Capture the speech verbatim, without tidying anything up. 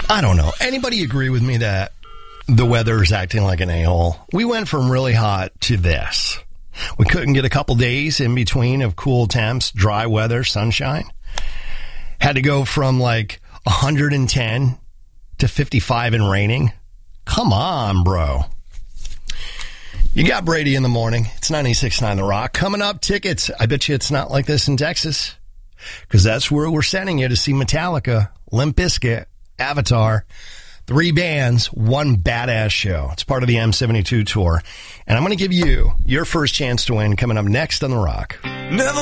I don't know. Anybody agree with me that the weather is acting like an a-hole? We went from really hot to this. We couldn't get a couple days in between of cool temps, dry weather, sunshine. Had to go from like one hundred ten to fifty-five and raining. Come on, bro. You got Brady in the morning. It's ninety-six point nine The Rock. Coming up, tickets. I bet you it's not like this in Texas, because that's where we're sending you to see Metallica, Limp Bizkit, Avatar. Three bands, one badass show. It's part of the M seventy-two tour. And I'm going to give you your first chance to win coming up next on The Rock. Never